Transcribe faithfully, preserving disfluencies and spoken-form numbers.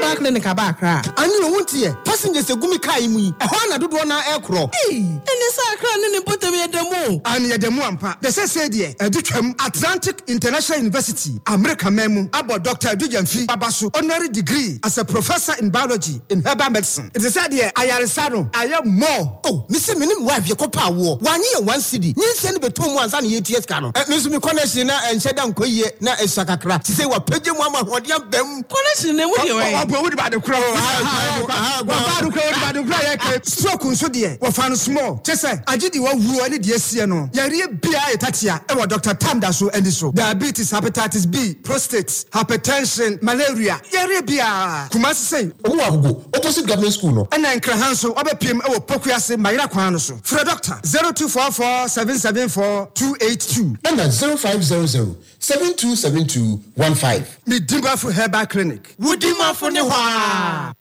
Herbal Clinic abakra. Ani no wontie. Passengers egumi car yi mu yi. Ehwa na dodo na ekro. Hey, ene sa akra ne ne potem ye demo. Ani ye demo ampa. De se se de edutwam Atlantic International University, America memu. Abo Doctor Edujamfi Babaso honorary degree as a professor in biology in herbal medicine. It is said here ayaresa no aye more. Oh, me se menim wife ye kopa wo. Wanye ye one city. Nyense ne betom ansa ne yeties ka no. Me so me connection na enhyeda nkoyie na esakakra. Ti se wa pagye mu ama hode ambam. Connection ne wo ye we. Obo wo di ba de kro. Wa ba do kro wo di ba de kro ye ke. Stroke nso de wo fa no small. Chese agidi wo wuru ani de asie no. Yare bia etatia e wo Doctor Tamda so eni so. Diabetes, hepatitis B, prostate, hypertension, malaria. Yare bia. Kumasi say owo agogo opposite government school no. Ena nkrahan so obepiem e wo pokuase mayira kwan no so. Free doctor zero two four four seven seven four two eight two. And zero five zero zero seven two seven two one five. Me Dimba for Herbal Clinic. Wudima for ne hwa.